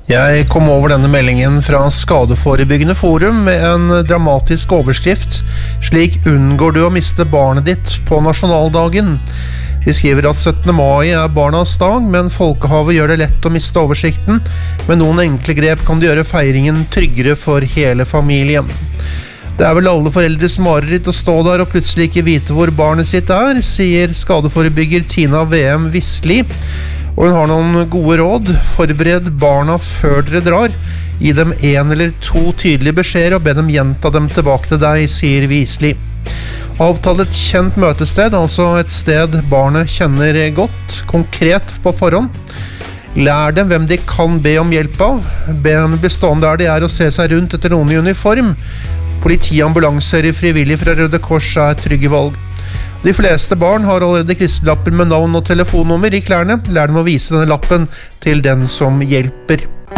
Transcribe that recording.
Jeg kom over denne meldingen fra Skadeforebyggende Forum med en dramatisk overskrift: «Slik unngår du å miste barnet ditt på nasjonaldagen». De skriver at 17. mai er barnas dag, men folkehavet gjør det lett å miste oversikten. Med noen enkle grep kan det gjøre feiringen tryggere for hele familien. Det er vel alle foreldres mareritt å stå der og plutselig ikke vite hvor barnet sitt er, sier skadeforebygger Tina VM Visli. Og hun har noen gode råd. Forbered barna før dere drar. Gi dem 1 eller 2 tydelige beskjeder og be dem gjenta dem tilbake til deg, sier Visli. Avtal et kjent møtested, altså et sted barnet kjenner godt, konkret på forhånd. Lær dem hvem de kan be om hjelp av. Be dem bli stående der de er og se seg rundt etter noen i uniform. Politi, ambulanser, frivillig fra Røde Kors er trygge valg. De fleste barn har allerede klistrelapper med navn og telefonnummer i klærne. Lær dem å vise denne lappen til den som hjelper.